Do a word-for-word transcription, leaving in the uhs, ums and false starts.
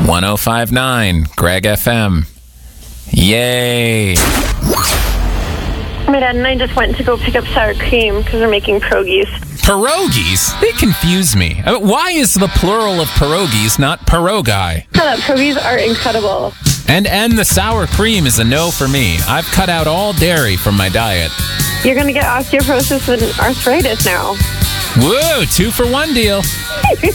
one oh five point nine, Greg F M. Yay. My dad and I just went to go pick up sour cream because we're making pierogies. Pierogies? They confuse me. I mean, why is the plural of pierogies not pierogi? Uh, pierogies are incredible. And and the sour cream is a no for me. I've cut out all dairy from my diet. You're going to get osteoporosis and arthritis now. Whoa, two for one deal.